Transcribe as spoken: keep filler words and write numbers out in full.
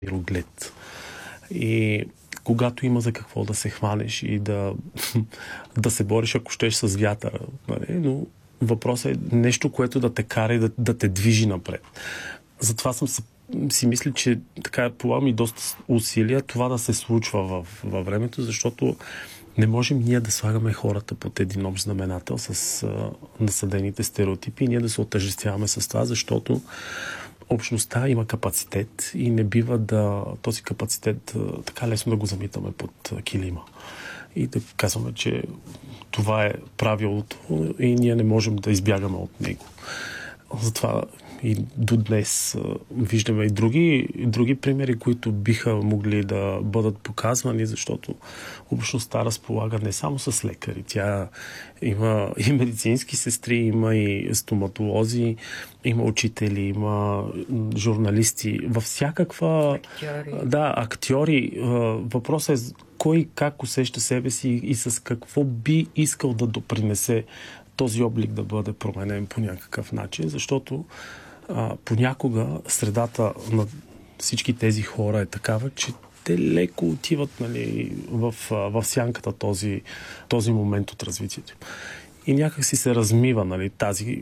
мироглед. И когато има за какво да се хванеш и да, да се бориш, ако щеш, с вятъра. Нали? Но въпросът е нещо, което да те кара и да, да те движи напред. Затова съм си, си мисля, че така полагам и доста усилия това да се случва във, във времето, защото не можем ние да слагаме хората под един общ знаменател с а, насъдените стереотипи и ние да се отъждествяваме с това, защото общността има капацитет и не бива да този капацитет а, така лесно да го замитаме под а, килима. И да казваме, че това е правилото и ние не можем да избягаме от него. Затова и до днес виждаме и други, и други примери, които биха могли да бъдат показвани, защото общността разполага не само с лекари. Тя има и медицински сестри, има и стоматолози, има учители, има журналисти. Във всякаква... Актьори. Да, актьори. Въпросът е кой как усеща себе си и с какво би искал да допринесе този облик да бъде променен по някакъв начин, защото а, понякога средата на всички тези хора е такава, че те леко отиват, нали, в, в сянката този, този момент от развитието. И някак си се размива, нали, тази